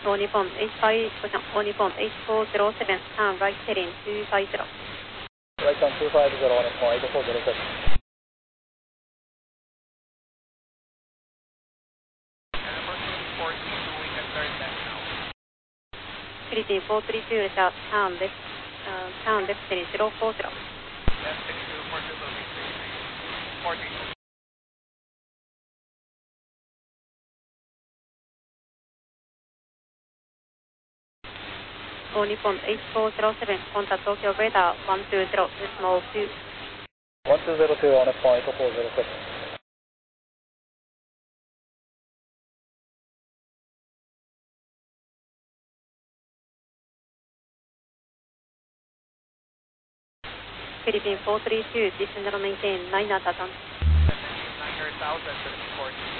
All Nippon H5 position, All Nippon H407, turn right heading 250. Right on 250, All Nippon 8407. Philippine 432, Richard, turn left heading 040. Left heading 040, 42. All Nippon H407, contact Tokyo radar 120, decimal 2. 1202, All Nippon 8407. Philippine 432, descend and maintain 9 atAtan. 9,000 to the report.